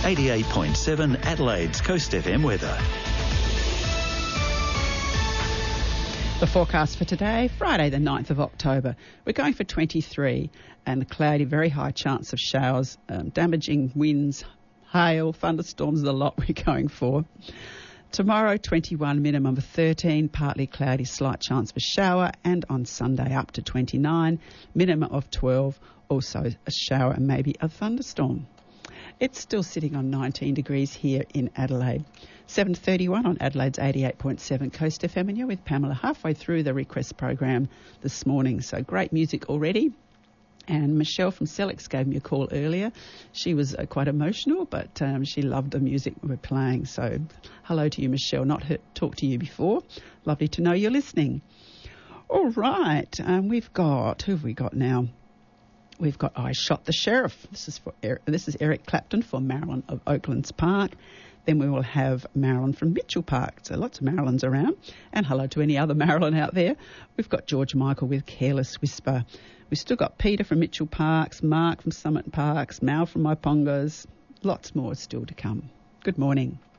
88.7 Adelaide's Coast FM weather. The forecast for today, Friday the 9th of October. We're going for 23 and a cloudy, very high chance of showers, damaging winds, hail, thunderstorms, the lot we're going for. Tomorrow, 21, minimum of 13, partly cloudy, slight chance of a shower, and on Sunday up to 29, minimum of 12, also a shower and maybe a thunderstorm. It's still sitting on 19 degrees here in Adelaide. 7:31 on Adelaide's 88.7 Coast FM, and you're with Pamela halfway through the request program this morning. So great music already. And Michelle from Sellex gave me a call earlier. She was quite emotional, but she loved the music we're playing. So hello to you, Michelle. Not talked to you before. Lovely to know you're listening. All right. Who have we got now? We've got I Shot the Sheriff. This is Eric Clapton for Marilyn of Oaklands Park. Then we will have Marilyn from Mitchell Park. So lots of Marilyns around. And hello to any other Marilyn out there. We've got George Michael with Careless Whisper. We've still got Peter from Mitchell Parks, Mark from Summit Parks, Mal from Ipongas. Lots more still to come. Good morning.